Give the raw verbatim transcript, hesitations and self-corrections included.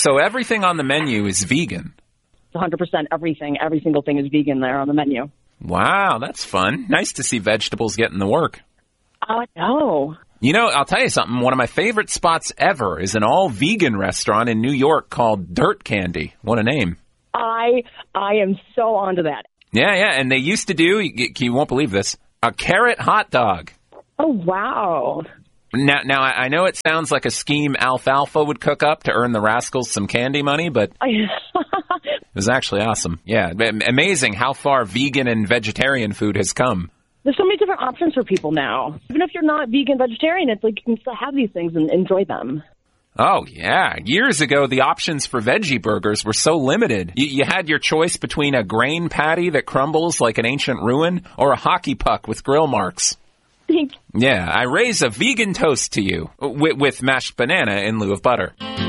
So everything on the menu is vegan? one hundred percent everything. Every single thing is vegan there on the menu. Wow, that's fun. Nice to see vegetables getting the work. I know. You know, I'll tell you something. One of my favorite spots ever is an all-vegan restaurant in New York called Dirt Candy. What a name. I I am so onto that. Yeah, yeah, and they used to do, you, you won't believe this, a carrot hot dog. Oh, wow. Now, now I know it sounds like a scheme Alfalfa would cook up to earn the rascals some candy money, but it was actually awesome. Yeah, amazing how far vegan and vegetarian food has come. There's so many different options for people now. Even if you're not vegan, vegetarian, it's like you can still have these things and enjoy them. Oh, yeah. Years ago, the options for veggie burgers were so limited. You, you had your choice between a grain patty that crumbles like an ancient ruin or a hockey puck with grill marks. Thank Yeah, I raise a vegan toast to you with, with mashed banana in lieu of butter.